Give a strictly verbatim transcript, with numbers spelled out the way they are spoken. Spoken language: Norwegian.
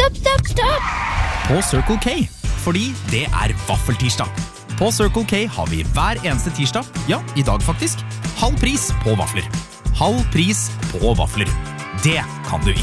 stopp, stopp, stopp! På Circle K, fordi det er vaffeltirsdag. På Circle K har vi hver eneste tirsdag, ja, i dag faktisk, halv pris på vafler. Halv pris på vafler. Det kan du ikke.